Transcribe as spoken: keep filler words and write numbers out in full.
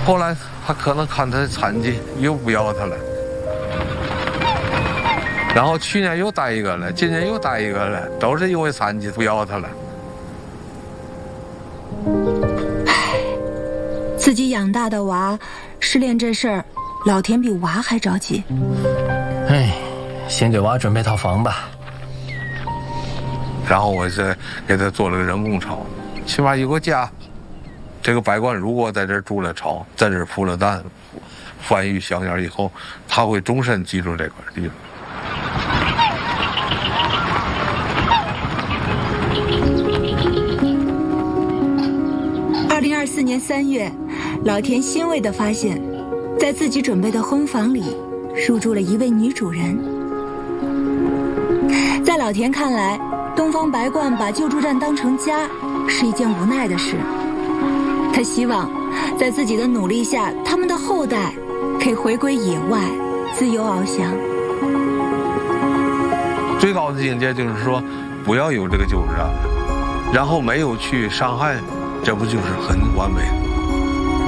后来他可能看他残疾，又不要他了。然后去年又带一个了，今年又带一个了，都是因为残疾不要他了。 自己养大的娃失恋这事儿，老田比娃还着急。 哎，先给娃准备套房吧。 然后我再给他做了个人工巢，起码有个家。这个白鹳如果在这儿筑了巢，在这儿孵了蛋，繁育小鸟以后，它会终身记住这块地方。 二零二四年三月，老田欣慰地发现，在自己准备的婚房里，入住了一位女主人。在老田看来，东方白鹳把救助站当成家，是一件无奈的事。他希望，在自己的努力下，他们的后代可以回归野外，自由翱翔。 最高的境界就是说，不要有这个救助站，然后没有去伤害，这不就是很完美的？